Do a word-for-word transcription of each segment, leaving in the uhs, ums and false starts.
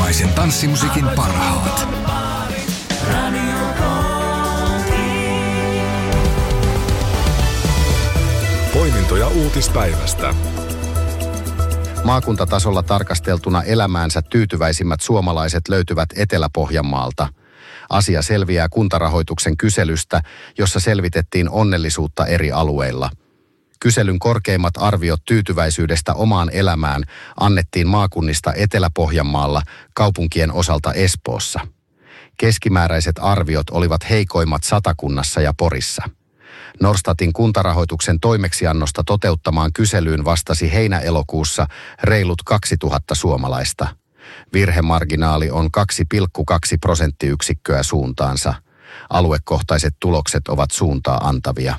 Suomalaisen tanssimusiikin parhaat. Poimintoja uutispäivästä. Maakuntatasolla tarkasteltuna elämäänsä tyytyväisimmät suomalaiset löytyvät Etelä-Pohjanmaalta. Asia selviää kuntarahoituksen kyselystä, jossa selvitettiin onnellisuutta eri alueilla. Kyselyn korkeimmat arviot tyytyväisyydestä omaan elämään annettiin maakunnista Etelä-Pohjanmaalla, kaupunkien osalta Espoossa. Keskimääräiset arviot olivat heikoimmat Satakunnassa ja Porissa. Norstatin kuntarahoituksen toimeksiannosta toteuttamaan kyselyyn vastasi heinä-elokuussa reilut kaksituhatta suomalaista. Virhemarginaali on kaksi pilkku kaksi prosenttiyksikköä suuntaansa. Aluekohtaiset tulokset ovat suuntaa antavia.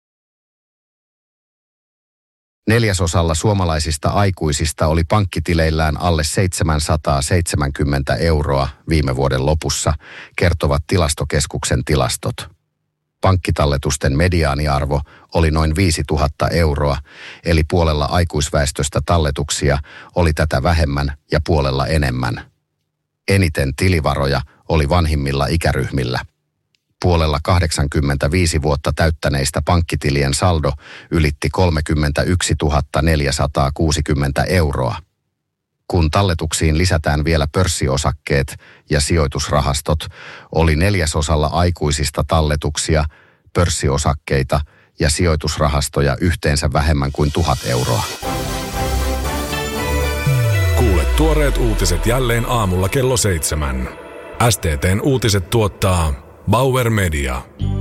Neljäsosalla suomalaisista aikuisista oli pankkitileillään alle seitsemänsataaseitsemänkymmentä euroa viime vuoden lopussa, kertovat Tilastokeskuksen tilastot. Pankkitalletusten mediaaniarvo oli noin viisituhatta euroa, eli puolella aikuisväestöstä talletuksia oli tätä vähemmän ja puolella enemmän. Eniten tilivaroja oli vanhimmilla ikäryhmillä. Puolella kahdeksankymmentäviisi vuotta täyttäneistä pankkitilien saldo ylitti kolmekymmentäyksituhatta neljäsataakuusikymmentä euroa. Kun talletuksiin lisätään vielä pörssiosakkeet ja sijoitusrahastot, oli neljäsosalla aikuisista talletuksia, pörssiosakkeita ja sijoitusrahastoja yhteensä vähemmän kuin tuhat euroa. Kuule tuoreet uutiset jälleen aamulla kello seitsemän. S T T:n uutiset tuottaa Bauer Media.